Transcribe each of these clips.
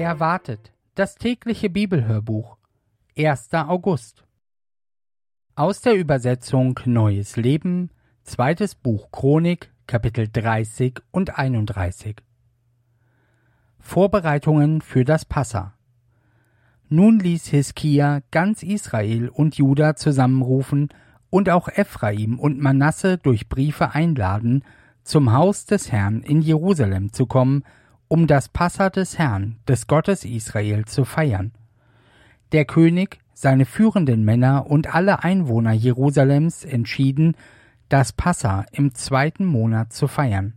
Erwartet, das tägliche Bibelhörbuch, 1. August. Aus der Übersetzung Neues Leben, 2. Buch Chronik, Kapitel 30 und 31. Vorbereitungen für das Passa. Nun ließ Hiskia ganz Israel und Juda zusammenrufen und auch Ephraim und Manasse durch Briefe einladen, zum Haus des Herrn in Jerusalem zu kommen, um das Passa des Herrn, des Gottes Israel, zu feiern. Der König, seine führenden Männer und alle Einwohner Jerusalems entschieden, das Passa im 2. Monat zu feiern.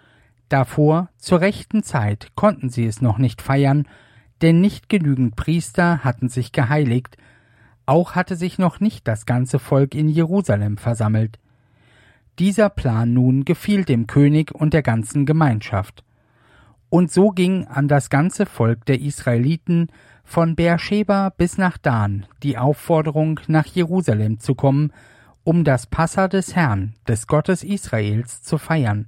Davor, zur rechten Zeit, konnten sie es noch nicht feiern, denn nicht genügend Priester hatten sich geheiligt, auch hatte sich noch nicht das ganze Volk in Jerusalem versammelt. Dieser Plan nun gefiel dem König und der ganzen Gemeinschaft. Und so ging an das ganze Volk der Israeliten von Beersheba bis nach Dan die Aufforderung, nach Jerusalem zu kommen, um das Passa des Herrn, des Gottes Israels, zu feiern.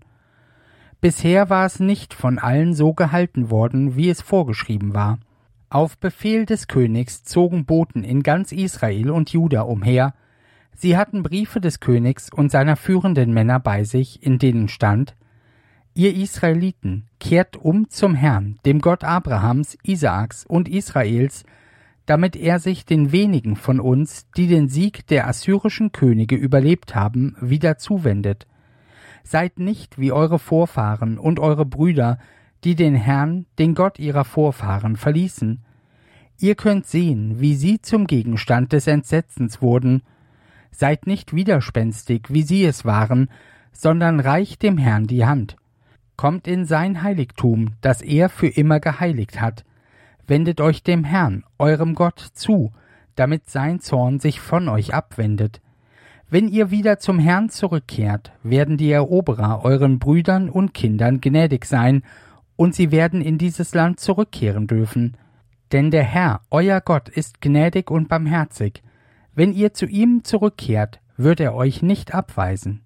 Bisher war es nicht von allen so gehalten worden, wie es vorgeschrieben war. Auf Befehl des Königs zogen Boten in ganz Israel und Juda umher. Sie hatten Briefe des Königs und seiner führenden Männer bei sich, in denen stand: Ihr Israeliten, kehrt um zum Herrn, dem Gott Abrahams, Isaaks und Israels, damit er sich den wenigen von uns, die den Sieg der assyrischen Könige überlebt haben, wieder zuwendet. Seid nicht wie eure Vorfahren und eure Brüder, die den Herrn, den Gott ihrer Vorfahren, verließen. Ihr könnt sehen, wie sie zum Gegenstand des Entsetzens wurden. Seid nicht widerspenstig, wie sie es waren, sondern reicht dem Herrn die Hand. Kommt in sein Heiligtum, das er für immer geheiligt hat. Wendet euch dem Herrn, eurem Gott, zu, damit sein Zorn sich von euch abwendet. Wenn ihr wieder zum Herrn zurückkehrt, werden die Eroberer euren Brüdern und Kindern gnädig sein, und sie werden in dieses Land zurückkehren dürfen. Denn der Herr, euer Gott, ist gnädig und barmherzig. Wenn ihr zu ihm zurückkehrt, wird er euch nicht abweisen.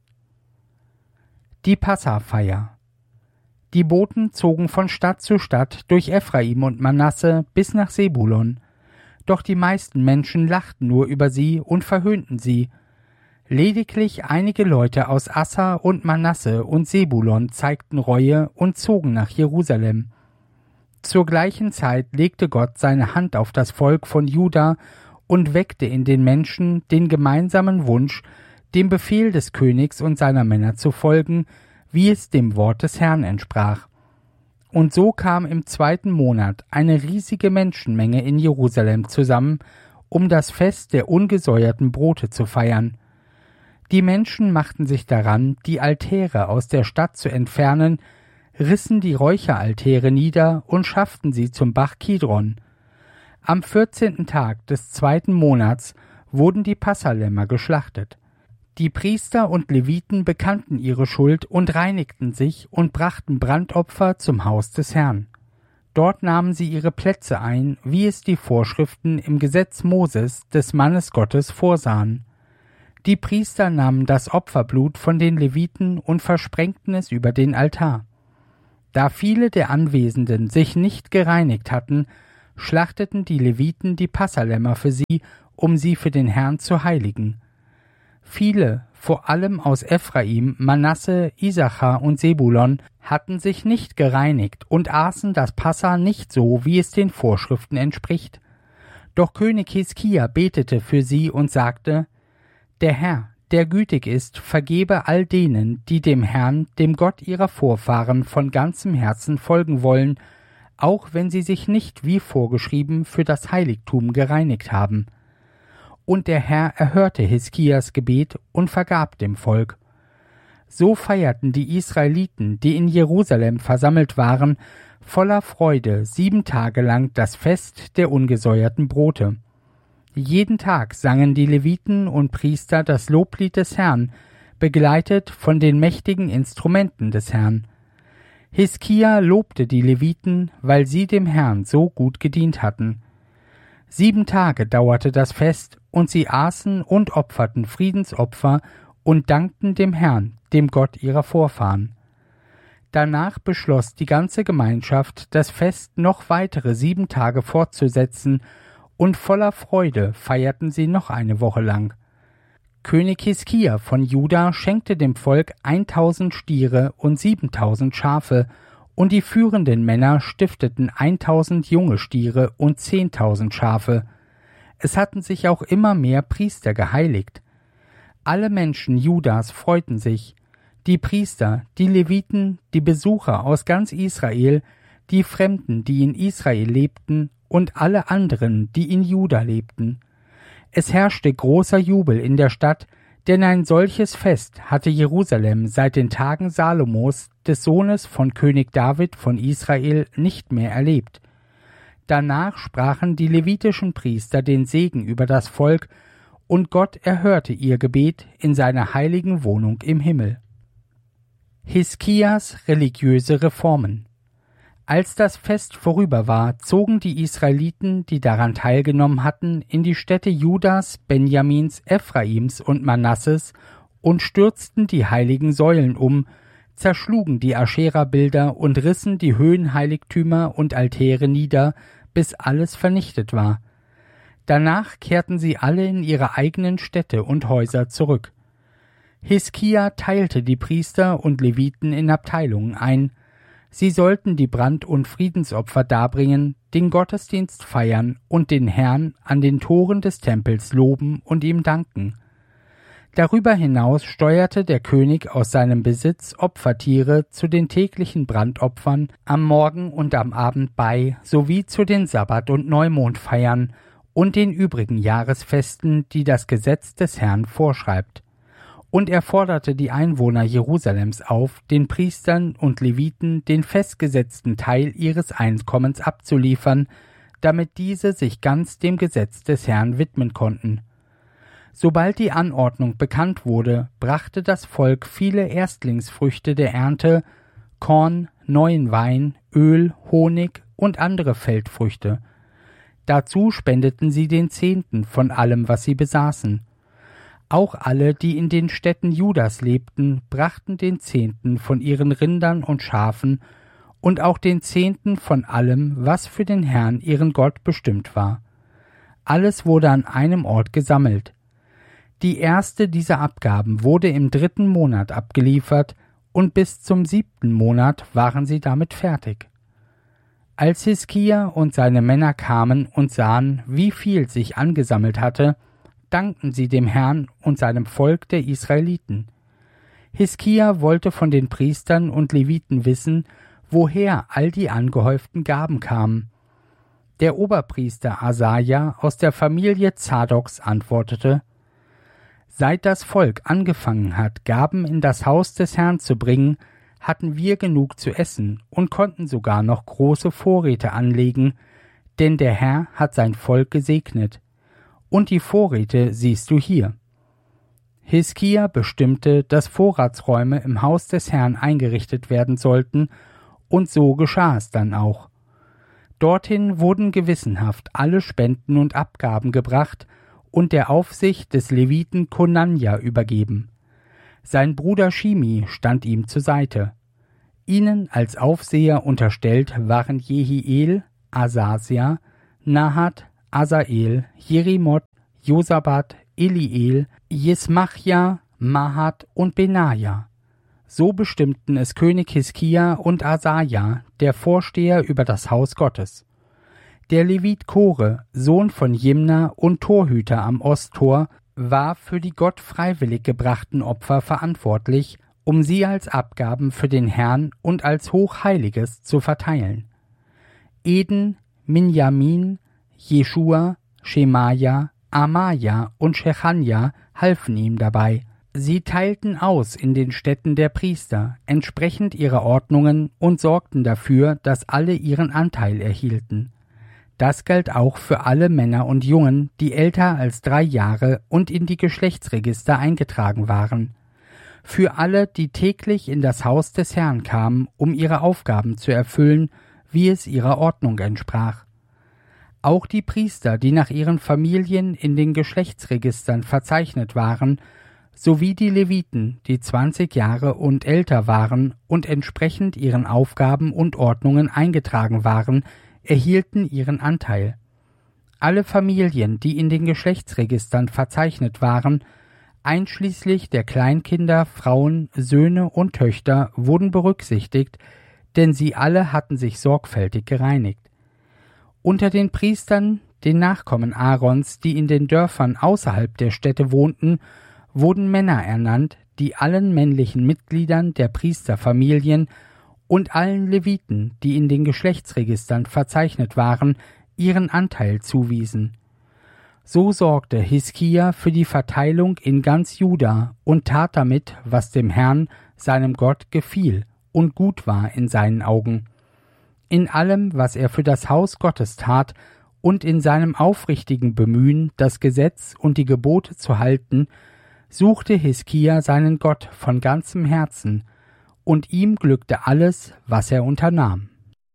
Die Passafeier. Die Boten zogen von Stadt zu Stadt durch Ephraim und Manasse bis nach Sebulon. Doch die meisten Menschen lachten nur über sie und verhöhnten sie. Lediglich einige Leute aus Asser und Manasse und Sebulon zeigten Reue und zogen nach Jerusalem. Zur gleichen Zeit legte Gott seine Hand auf das Volk von Juda und weckte in den Menschen den gemeinsamen Wunsch, dem Befehl des Königs und seiner Männer zu folgen, wie es dem Wort des Herrn entsprach. Und so kam im 2. Monat eine riesige Menschenmenge in Jerusalem zusammen, um das Fest der ungesäuerten Brote zu feiern. Die Menschen machten sich daran, die Altäre aus der Stadt zu entfernen, rissen die Räucheraltäre nieder und schafften sie zum Bach Kidron. Am 14. Tag des 2. Monats wurden die Passalämmer geschlachtet. Die Priester und Leviten bekannten ihre Schuld und reinigten sich und brachten Brandopfer zum Haus des Herrn. Dort nahmen sie ihre Plätze ein, wie es die Vorschriften im Gesetz Moses, des Mannes Gottes, vorsahen. Die Priester nahmen das Opferblut von den Leviten und versprengten es über den Altar. Da viele der Anwesenden sich nicht gereinigt hatten, schlachteten die Leviten die Passalämmer für sie, um sie für den Herrn zu heiligen. Viele, vor allem aus Ephraim, Manasse, Issachar und Sebulon, hatten sich nicht gereinigt und aßen das Passa nicht so, wie es den Vorschriften entspricht. Doch König Hiskia betete für sie und sagte: Der Herr, der gütig ist, vergebe all denen, die dem Herrn, dem Gott ihrer Vorfahren, von ganzem Herzen folgen wollen, auch wenn sie sich nicht wie vorgeschrieben für das Heiligtum gereinigt haben. Und der Herr erhörte Hiskias Gebet und vergab dem Volk. So feierten die Israeliten, die in Jerusalem versammelt waren, voller Freude 7 Tage lang das Fest der ungesäuerten Brote. Jeden Tag sangen die Leviten und Priester das Loblied des Herrn, begleitet von den mächtigen Instrumenten des Herrn. Hiskia lobte die Leviten, weil sie dem Herrn so gut gedient hatten. 7 Tage dauerte das Fest, und sie aßen und opferten Friedensopfer und dankten dem Herrn, dem Gott ihrer Vorfahren. Danach beschloss die ganze Gemeinschaft, das Fest noch weitere 7 Tage fortzusetzen, und voller Freude feierten sie noch eine Woche lang. König Hiskia von Juda schenkte dem Volk 1000 Stiere und 7000 Schafe, und die führenden Männer stifteten 1000 junge Stiere und 10.000 Schafe. Es hatten sich auch immer mehr Priester geheiligt. Alle Menschen Judas freuten sich, die Priester, die Leviten, die Besucher aus ganz Israel, die Fremden, die in Israel lebten, und alle anderen, die in Juda lebten. Es herrschte großer Jubel in der Stadt, denn ein solches Fest hatte Jerusalem seit den Tagen Salomos, des Sohnes von König David von Israel, nicht mehr erlebt. Danach sprachen die levitischen Priester den Segen über das Volk, und Gott erhörte ihr Gebet in seiner heiligen Wohnung im Himmel. Hiskias religiöse Reformen. Als das Fest vorüber war, zogen die Israeliten, die daran teilgenommen hatten, in die Städte Judas, Benjamins, Ephraims und Manasses und stürzten die heiligen Säulen um, zerschlugen die Aschera-Bilder und rissen die Höhenheiligtümer und Altäre nieder, bis alles vernichtet war. Danach kehrten sie alle in ihre eigenen Städte und Häuser zurück. Hiskia teilte die Priester und Leviten in Abteilungen ein. Sie sollten die Brand- und Friedensopfer darbringen, den Gottesdienst feiern und den Herrn an den Toren des Tempels loben und ihm danken. Darüber hinaus steuerte der König aus seinem Besitz Opfertiere zu den täglichen Brandopfern am Morgen und am Abend bei, sowie zu den Sabbat- und Neumondfeiern und den übrigen Jahresfesten, die das Gesetz des Herrn vorschreibt. Und er forderte die Einwohner Jerusalems auf, den Priestern und Leviten den festgesetzten Teil ihres Einkommens abzuliefern, damit diese sich ganz dem Gesetz des Herrn widmen konnten. Sobald die Anordnung bekannt wurde, brachte das Volk viele Erstlingsfrüchte der Ernte, Korn, neuen Wein, Öl, Honig und andere Feldfrüchte. Dazu spendeten sie den Zehnten von allem, was sie besaßen. Auch alle, die in den Städten Judas lebten, brachten den Zehnten von ihren Rindern und Schafen und auch den Zehnten von allem, was für den Herrn ihren Gott bestimmt war. Alles wurde an einem Ort gesammelt. Die erste dieser Abgaben wurde im 3. Monat abgeliefert, und bis zum 7. Monat waren sie damit fertig. Als Hiskia und seine Männer kamen und sahen, wie viel sich angesammelt hatte, dankten sie dem Herrn und seinem Volk der Israeliten. Hiskia wollte von den Priestern und Leviten wissen, woher all die angehäuften Gaben kamen. Der Oberpriester Asaja aus der Familie Zadoks antwortete: Seit das Volk angefangen hat, Gaben in das Haus des Herrn zu bringen, hatten wir genug zu essen und konnten sogar noch große Vorräte anlegen, denn der Herr hat sein Volk gesegnet. Und die Vorräte siehst du hier. Hiskia bestimmte, dass Vorratsräume im Haus des Herrn eingerichtet werden sollten, und so geschah es dann auch. Dorthin wurden gewissenhaft alle Spenden und Abgaben gebracht und der Aufsicht des Leviten Konanja übergeben. Sein Bruder Shimi stand ihm zur Seite. Ihnen als Aufseher unterstellt waren Jehiel, Asasia, Nahat, Asael, Jerimot, Josabat, Eliel, Jesmachja, Mahat und Benaja. So bestimmten es König Hiskia und Asaja, der Vorsteher über das Haus Gottes. Der Levit Kore, Sohn von Jimna und Torhüter am Osttor, war für die Gott freiwillig gebrachten Opfer verantwortlich, um sie als Abgaben für den Herrn und als Hochheiliges zu verteilen. Eden, Minjamin, Jeschua, Schemaja, Amaja und Shechanja halfen ihm dabei. Sie teilten aus in den Städten der Priester, entsprechend ihrer Ordnungen, und sorgten dafür, dass alle ihren Anteil erhielten. Das galt auch für alle Männer und Jungen, die älter als 3 Jahre und in die Geschlechtsregister eingetragen waren. Für alle, die täglich in das Haus des Herrn kamen, um ihre Aufgaben zu erfüllen, wie es ihrer Ordnung entsprach. Auch die Priester, die nach ihren Familien in den Geschlechtsregistern verzeichnet waren, sowie die Leviten, die 20 Jahre und älter waren und entsprechend ihren Aufgaben und Ordnungen eingetragen waren, erhielten ihren Anteil. Alle Familien, die in den Geschlechtsregistern verzeichnet waren, einschließlich der Kleinkinder, Frauen, Söhne und Töchter, wurden berücksichtigt, denn sie alle hatten sich sorgfältig gereinigt. Unter den Priestern, den Nachkommen Aarons, die in den Dörfern außerhalb der Städte wohnten, wurden Männer ernannt, die allen männlichen Mitgliedern der Priesterfamilien und allen Leviten, die in den Geschlechtsregistern verzeichnet waren, ihren Anteil zuwiesen. So sorgte Hiskia für die Verteilung in ganz Juda und tat damit, was dem Herrn, seinem Gott, gefiel und gut war in seinen Augen. In allem, was er für das Haus Gottes tat, und in seinem aufrichtigen Bemühen, das Gesetz und die Gebote zu halten, suchte Hiskia seinen Gott von ganzem Herzen, und ihm glückte alles, was er unternahm.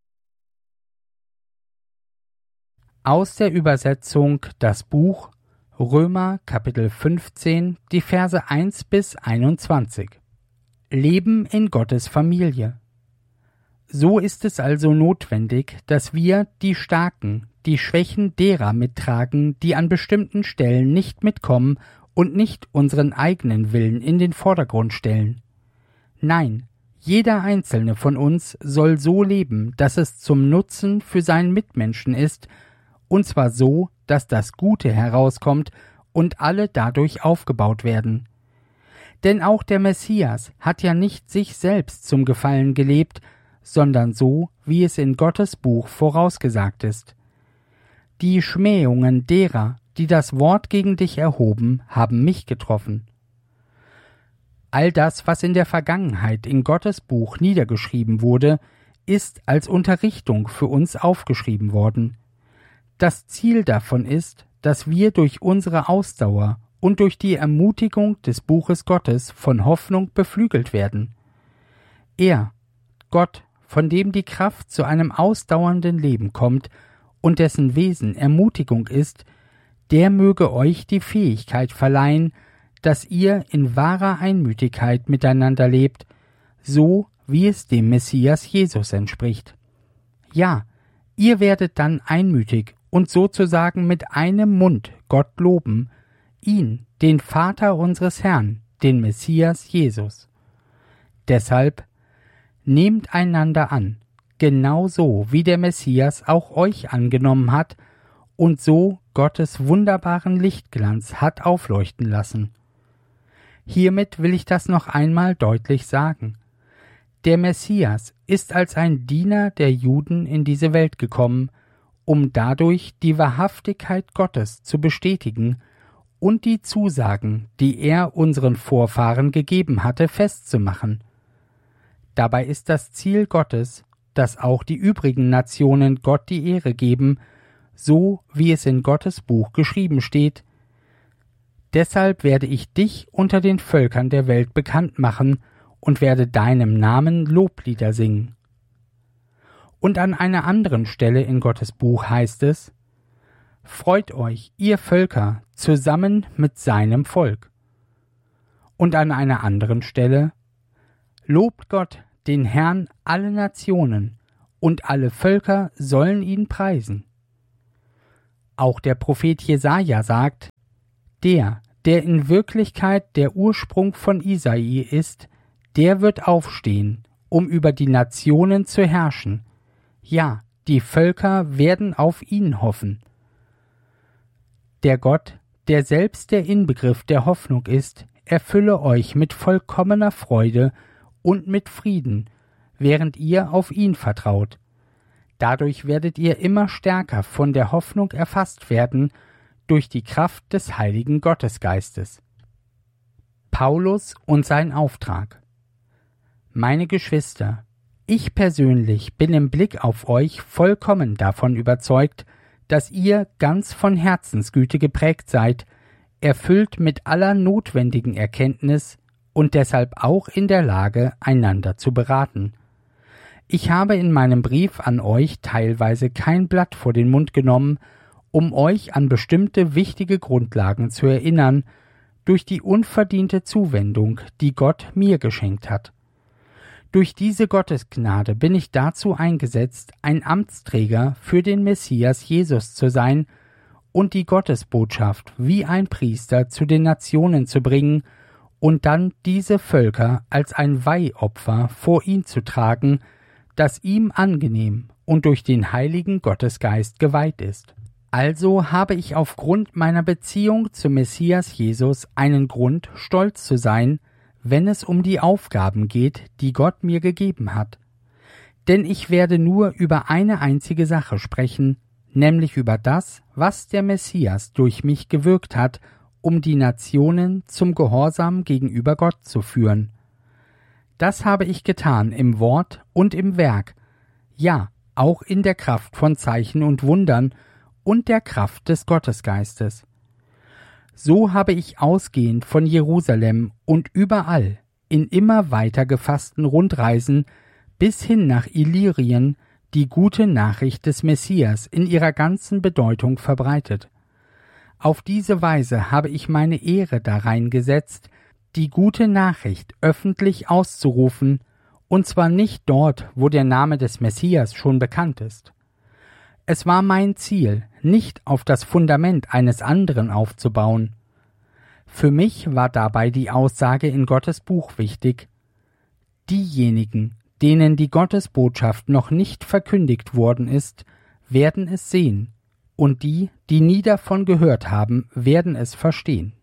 Aus der Übersetzung das Buch Römer Kapitel 15, die Verse 1 bis 21. Leben in Gottes Familie. So ist es also notwendig, dass wir, die Starken, die Schwächen derer mittragen, die an bestimmten Stellen nicht mitkommen und nicht unseren eigenen Willen in den Vordergrund stellen. Nein, jeder einzelne von uns soll so leben, dass es zum Nutzen für seinen Mitmenschen ist, und zwar so, dass das Gute herauskommt und alle dadurch aufgebaut werden. Denn auch der Messias hat ja nicht sich selbst zum Gefallen gelebt, sondern so, wie es in Gottes Buch vorausgesagt ist. Die Schmähungen derer, die das Wort gegen dich erhoben, haben mich getroffen. All das, was in der Vergangenheit in Gottes Buch niedergeschrieben wurde, ist als Unterrichtung für uns aufgeschrieben worden. Das Ziel davon ist, dass wir durch unsere Ausdauer und durch die Ermutigung des Buches Gottes von Hoffnung beflügelt werden. Er, Gott, von dem die Kraft zu einem ausdauernden Leben kommt und dessen Wesen Ermutigung ist, der möge euch die Fähigkeit verleihen, dass ihr in wahrer Einmütigkeit miteinander lebt, so wie es dem Messias Jesus entspricht. Ja, ihr werdet dann einmütig und sozusagen mit einem Mund Gott loben, ihn, den Vater unseres Herrn, den Messias Jesus. Deshalb nehmt einander an, genauso wie der Messias auch euch angenommen hat und so Gottes wunderbaren Lichtglanz hat aufleuchten lassen. Hiermit will ich das noch einmal deutlich sagen. Der Messias ist als ein Diener der Juden in diese Welt gekommen, um dadurch die Wahrhaftigkeit Gottes zu bestätigen und die Zusagen, die er unseren Vorfahren gegeben hatte, festzumachen. Dabei ist das Ziel Gottes, dass auch die übrigen Nationen Gott die Ehre geben, so wie es in Gottes Buch geschrieben steht: Deshalb werde ich dich unter den Völkern der Welt bekannt machen und werde deinem Namen Loblieder singen. Und an einer anderen Stelle in Gottes Buch heißt es: Freut euch, ihr Völker, zusammen mit seinem Volk. Und an einer anderen Stelle: Lobt Gott, den Herrn, alle Nationen, und alle Völker sollen ihn preisen. Auch der Prophet Jesaja sagt: Der in Wirklichkeit der Ursprung von Isai ist, der wird aufstehen, um über die Nationen zu herrschen. Ja, die Völker werden auf ihn hoffen. Der Gott, der selbst der Inbegriff der Hoffnung ist, erfülle euch mit vollkommener Freude und mit Frieden, während ihr auf ihn vertraut. Dadurch werdet ihr immer stärker von der Hoffnung erfasst werden, durch die Kraft des Heiligen Gottesgeistes. Paulus und sein Auftrag. Meine Geschwister, ich persönlich bin im Blick auf euch vollkommen davon überzeugt, dass ihr ganz von Herzensgüte geprägt seid, erfüllt mit aller notwendigen Erkenntnis und deshalb auch in der Lage, einander zu beraten. Ich habe in meinem Brief an euch teilweise kein Blatt vor den Mund genommen, um euch an bestimmte wichtige Grundlagen zu erinnern, durch die unverdiente Zuwendung, die Gott mir geschenkt hat. Durch diese Gottesgnade bin ich dazu eingesetzt, ein Amtsträger für den Messias Jesus zu sein und die Gottesbotschaft wie ein Priester zu den Nationen zu bringen und dann diese Völker als ein Weihopfer vor ihn zu tragen, das ihm angenehm und durch den heiligen Gottesgeist geweiht ist. Also habe ich aufgrund meiner Beziehung zum Messias Jesus einen Grund, stolz zu sein, wenn es um die Aufgaben geht, die Gott mir gegeben hat. Denn ich werde nur über eine einzige Sache sprechen, nämlich über das, was der Messias durch mich gewirkt hat, um die Nationen zum Gehorsam gegenüber Gott zu führen. Das habe ich getan im Wort und im Werk, ja, auch in der Kraft von Zeichen und Wundern und der Kraft des Gottesgeistes. So habe ich ausgehend von Jerusalem und überall in immer weiter gefassten Rundreisen bis hin nach Illyrien die gute Nachricht des Messias in ihrer ganzen Bedeutung verbreitet. Auf diese Weise habe ich meine Ehre darein gesetzt, die gute Nachricht öffentlich auszurufen, und zwar nicht dort, wo der Name des Messias schon bekannt ist. Es war mein Ziel, nicht auf das Fundament eines anderen aufzubauen. Für mich war dabei die Aussage in Gottes Buch wichtig: Diejenigen, denen die Gottesbotschaft noch nicht verkündigt worden ist, werden es sehen, und die, die nie davon gehört haben, werden es verstehen.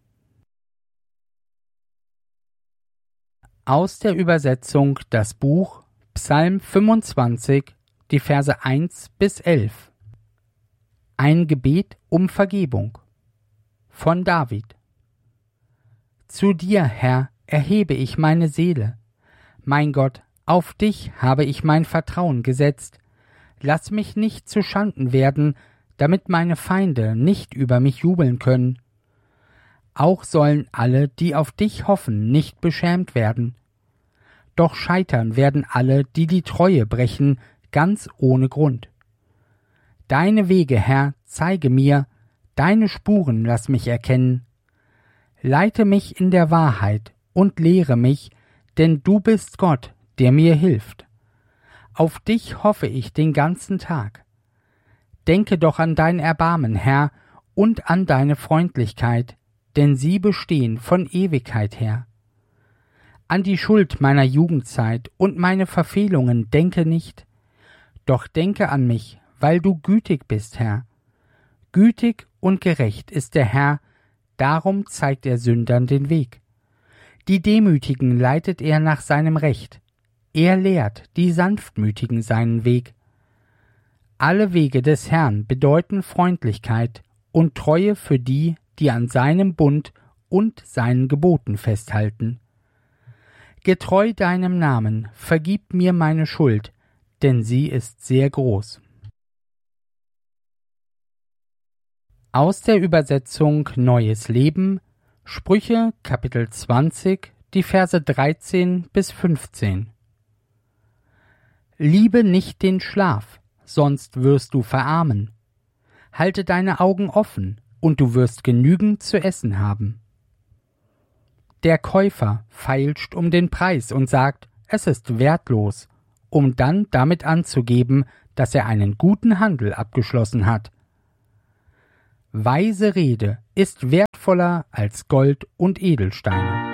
Aus der Übersetzung das Buch Psalm 25, die Verse 1 bis 11. Ein Gebet um Vergebung von David. Zu dir, Herr, erhebe ich meine Seele. Mein Gott, auf dich habe ich mein Vertrauen gesetzt. Lass mich nicht zu Schanden werden, damit meine Feinde nicht über mich jubeln können. Auch sollen alle, die auf dich hoffen, nicht beschämt werden. Doch scheitern werden alle, die die Treue brechen, ganz ohne Grund. Deine Wege, Herr, zeige mir, deine Spuren lass mich erkennen. Leite mich in der Wahrheit und lehre mich, denn du bist Gott, der mir hilft. Auf dich hoffe ich den ganzen Tag. Denke doch an dein Erbarmen, Herr, und an deine Freundlichkeit, denn sie bestehen von Ewigkeit her. An die Schuld meiner Jugendzeit und meine Verfehlungen denke nicht, doch denke an mich, weil du gütig bist, Herr. Gütig und gerecht ist der Herr, darum zeigt er Sündern den Weg. Die Demütigen leitet er nach seinem Recht, er lehrt die Sanftmütigen seinen Weg. Alle Wege des Herrn bedeuten Freundlichkeit und Treue für die, die an seinem Bund und seinen Geboten festhalten. Getreu deinem Namen, vergib mir meine Schuld, denn sie ist sehr groß. Aus der Übersetzung Neues Leben, Sprüche, Kapitel 20, die Verse 13 bis 15. Liebe nicht den Schlaf, sonst wirst du verarmen. Halte deine Augen offen, und du wirst genügend zu essen haben. Der Käufer feilscht um den Preis und sagt, es ist wertlos, um dann damit anzugeben, dass er einen guten Handel abgeschlossen hat. Weise Rede ist wertvoller als Gold und Edelsteine.